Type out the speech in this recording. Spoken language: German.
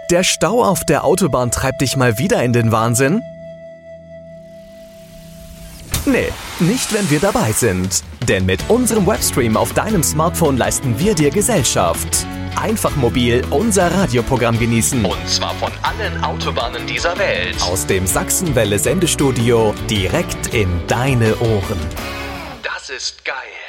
Der Stau auf der Autobahn treibt dich mal wieder in den Wahnsinn? Nee, nicht wenn wir dabei sind. Denn mit unserem Webstream auf deinem Smartphone leisten wir dir Gesellschaft. Einfach mobil unser Radioprogramm genießen. Und zwar von allen Autobahnen dieser Welt. Aus dem Sachsenwelle Sendestudio direkt in deine Ohren. Das ist geil.